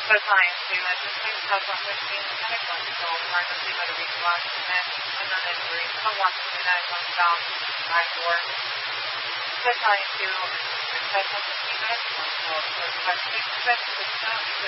So trying to just help on 15 minutes on the goal, trying to see whether we can watch the match and then injury. Some watching the night on down by 4. So trying to catch on 15 minutes on the goal. So trying to make the best of the